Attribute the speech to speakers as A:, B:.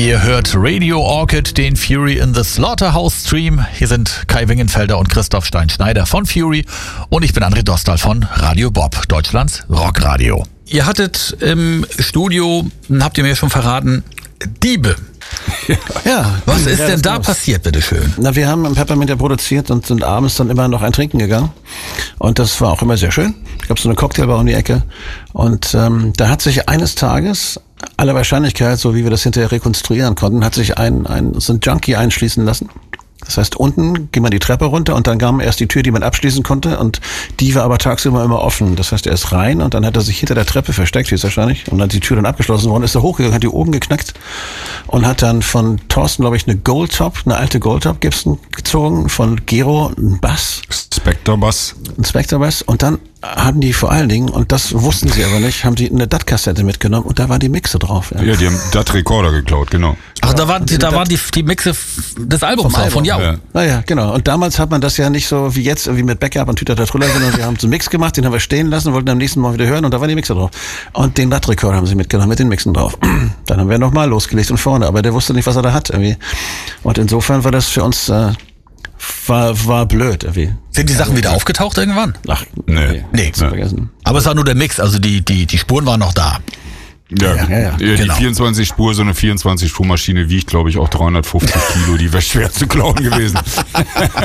A: Ihr hört Radio Orchid, den Fury in the Slaughterhouse Stream. Hier sind Kai Wingenfelder und Christoph Stein-Schneider von Fury und ich bin André Dostal von Radio Bob, Deutschlands Rockradio. Ihr hattet im Studio, habt ihr mir schon verraten, Diebe.
B: Ja.
A: Was ist denn da passiert, bitteschön?
B: Na, wir haben im Peppermint ja produziert und sind abends dann immer noch ein Trinken gegangen. Und das war auch immer sehr schön. Es gab so eine Cocktailbar um die Ecke. Und da hat sich eines Tages, aller Wahrscheinlichkeit, so wie wir das hinterher rekonstruieren konnten, hat sich so ein Junkie einschließen lassen. Das heißt, unten ging man die Treppe runter und dann kam erst die Tür, die man abschließen konnte und die war aber tagsüber immer offen. Das heißt, er ist rein und dann hat er sich hinter der Treppe versteckt, höchstwahrscheinlich, und dann die Tür dann abgeschlossen worden, ist er hochgegangen, hat die oben geknackt und hat dann von Thorsten, glaube ich, eine alte Goldtop-Gibson gezogen, von Gero einen Bass.
C: Spectre Bass.
B: Ein Spectre Bass und dann haben die vor allen Dingen, und das wussten sie aber nicht, haben die eine DAT-Kassette mitgenommen und da war die Mixe drauf.
C: Ja, die haben DAT-Rekorder geklaut, genau.
A: Ach, da waren die Mixe des Albums auch von Jau.
C: Ja.
B: Naja, genau. Und damals hat man das ja nicht so wie jetzt, irgendwie mit Backup und Tüter Truller, sondern wir haben so einen Mix gemacht, den haben wir stehen lassen, wollten am nächsten Mal wieder hören und da war die Mixe drauf. Und den DAT-Rekorder haben sie mitgenommen, mit den Mixen drauf. Dann haben wir nochmal losgelegt und vorne, aber der wusste nicht, was er da hat irgendwie. Und insofern war das für uns, war blöd irgendwie.
A: Sind die Sachen wieder aufgetaucht irgendwann?
B: Ach,
C: Nee.
B: vergessen.
A: Aber es war nur der Mix, also die Spuren waren noch da.
B: Ja.
C: Die
A: Genau.
C: 24-Spur, so eine 24-Spur-Maschine wiegt, glaube ich, auch 350 Kilo. Die wäre schwer zu klauen gewesen.